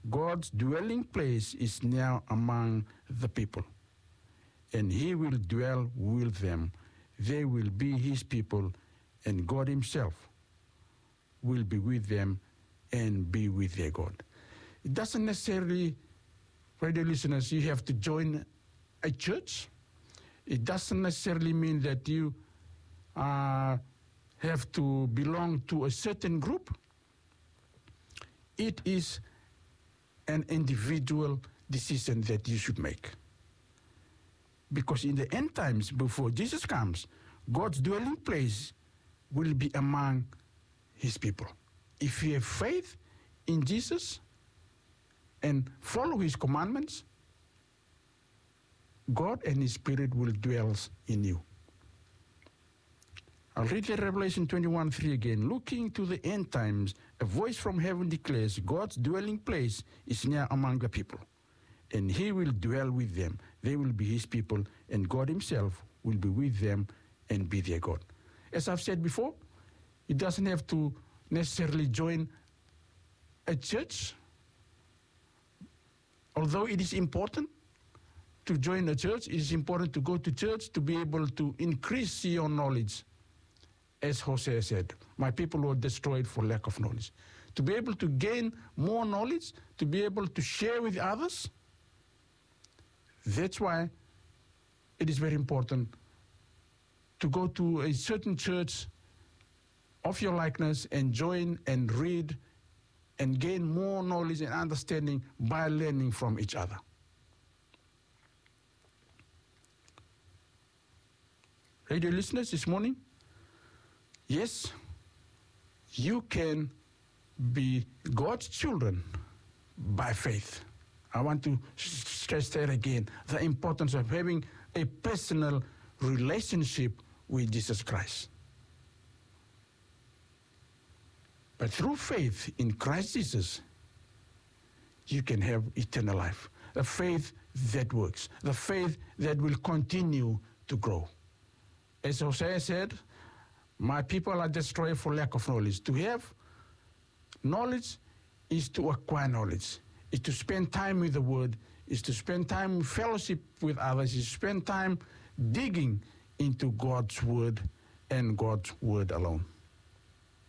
God's dwelling place is now among the people, and he will dwell with them. They will be his people, and God himself will be with them and be with their God. It doesn't necessarily, radio listeners, you have to join a church. It doesn't necessarily mean that you have to belong to a certain group. It is an individual decision that you should make. Because in the end times, before Jesus comes, God's dwelling place will be among his people. If you have faith in Jesus and follow his commandments, God and his Spirit will dwell in you. I'll read the Revelation 21:3 again. Looking to the end times, a voice from heaven declares, God's dwelling place is near among the people, and he will dwell with them. They will be his people, and God himself will be with them and be their God. As I've said before, it doesn't have to necessarily join a church, although it is important to join a church. It is important to go to church to be able to increase your knowledge. As Hosea said, my people were destroyed for lack of knowledge. To be able to gain more knowledge, to be able to share with others, that's why it is very important to go to a certain church of your likeness and join and read and gain more knowledge and understanding by learning from each other. Radio listeners, this morning, yes, you can be God's children by faith. I want to stress that again, the importance of having a personal relationship with Jesus Christ. But through faith in Christ Jesus, you can have eternal life. A faith that works. The faith that will continue to grow. As Hosea said, my people are destroyed for lack of knowledge. To have knowledge is to acquire knowledge. Is to spend time with the Word. Is to spend time in fellowship with others. Is to spend time digging into God's Word and God's Word alone.